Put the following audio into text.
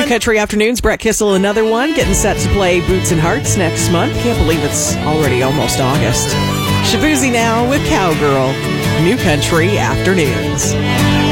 New Country Afternoons, Brett Kissel, another one, getting set to play Boots and Hearts next month. Can't believe it's already almost August. Shabuzi now with Cowgirl. New Country Afternoons.